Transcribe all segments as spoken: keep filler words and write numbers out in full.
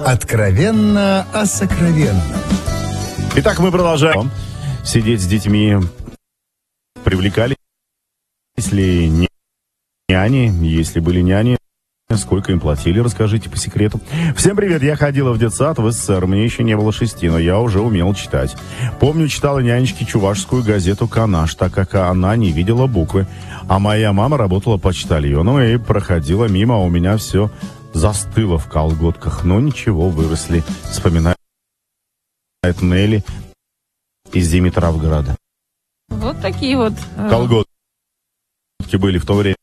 Откровенно о сокровенном. Итак, мы продолжаем сидеть с детьми. Привлекались ли няни? Если были няни, сколько им платили, расскажите по секрету. Всем привет, я ходила в детсад в СССР, мне еще не было шести, но я уже умел читать. Помню, читала нянечке чувашскую газету «Канаш», так как она не видела буквы. А моя мама работала почтальоном и проходила мимо, а у меня все застыло в колготках. Но ничего, выросли, вспоминает Нелли из Димитровграда. Вот такие вот. Колготки были в то время.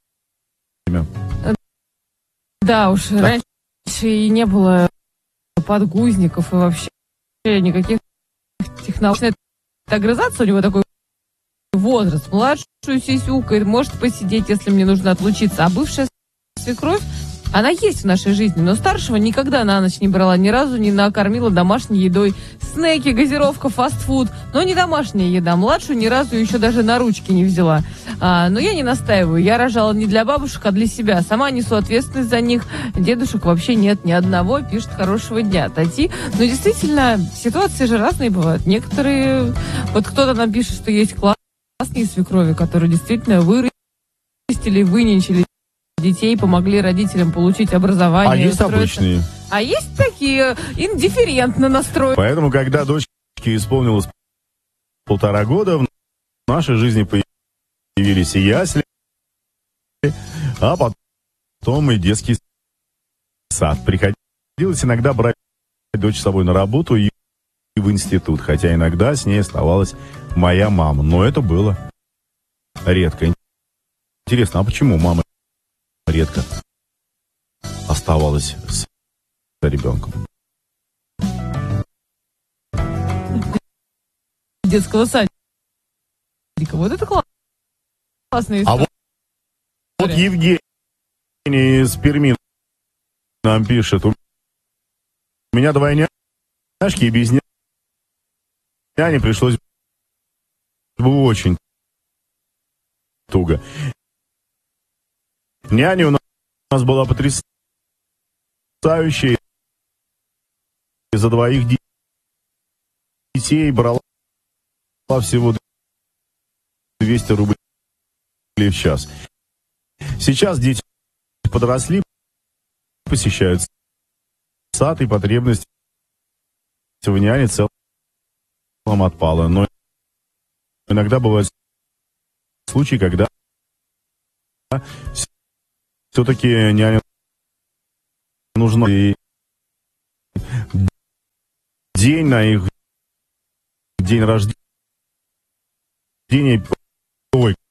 Да уж, да. Раньше и не было подгузников и вообще никаких технологий. Огрызаться, у него такой возраст. Младшую сисюкает, может посидеть, если мне нужно отлучиться. А бывшая свекровь, она есть в нашей жизни, но старшего никогда на ночь не брала, ни разу не накормила домашней едой. Снеки, газировка, фастфуд, но не домашняя еда. Младшую ни разу еще даже на ручки не взяла. А, но я не настаиваю. Я рожала не для бабушек, а для себя. Сама несу ответственность за них. Дедушек вообще нет ни одного. Пишет: хорошего дня, Тати. Но действительно, ситуации же разные бывают. Некоторые... Вот кто-то нам пишет, что есть классные свекрови, которые действительно вырастили, выненчили детей, помогли родителям получить образование. А есть обычные. А есть такие индифферентно настроенные. Поэтому, когда дочке исполнилось полтора года, в нашей жизни появились и ясли, а потом и детский сад. Приходилось иногда брать дочь с собой на работу и в институт, хотя иногда с ней оставалась моя мама. Но это было редко. Интересно, а почему мама редко оставалась с ребенком? Детского садика. Вот это классная история. А вот, вот Евгений из Перми нам пишет: у меня двойняшки, и без няни пришлось бы очень туго. Няня у нас была потрясающая. За двоих детей брала всего двести рублей в час. Сейчас дети подросли, посещают сад, и потребность в няне в целом отпала. Но иногда бывают случаи, когда все-таки няня нужна. И день на их день рождения, ой,